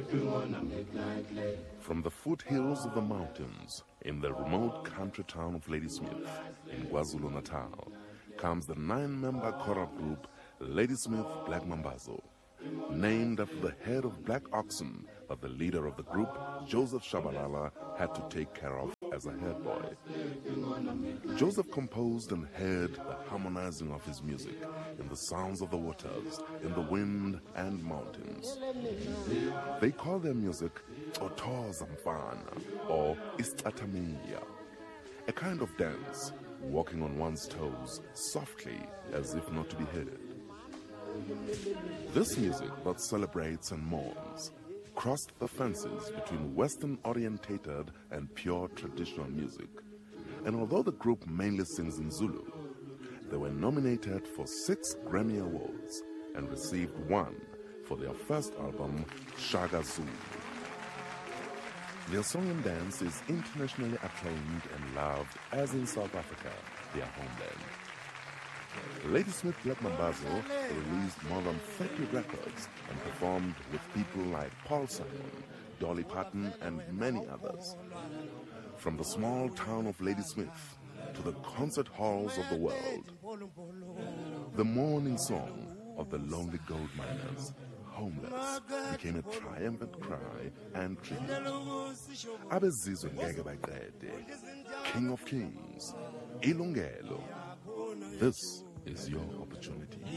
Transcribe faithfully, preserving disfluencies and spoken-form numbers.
From the foothills of the mountains in the remote country town of Ladysmith in KwaZulu-Natal comes the nine-member choral group Ladysmith Black Mambazo, named after the head of black oxen that the leader of the group, Joseph Shabalala, had to take care of as a head boy. Joseph composed and heard the harmonizing of his music in the sounds of the waters, in the wind and mountains. They call their music Otoza Mfana or Istatamiya, a kind of dance, walking on one's toes softly as if not to be heard. This music that celebrates and mourns crossed the fences between Western-orientated and pure traditional music. And although the group mainly sings in Zulu, they were nominated for six Grammy Awards and received one for their first album, Shaka Zulu. Their song and dance is internationally acclaimed and loved as in South Africa, their homeland. Ladysmith Black Mambazo released more than thirty records and performed with people like Paul Simon, Dolly Parton, and many others. From the small town of Ladysmith to the concert halls of the world, the morning song of the lonely gold miners, homeless, became a triumphant cry and tribute. Abezizwe ngeke baqede, King of Kings, Ilungelo. This is your opportunity.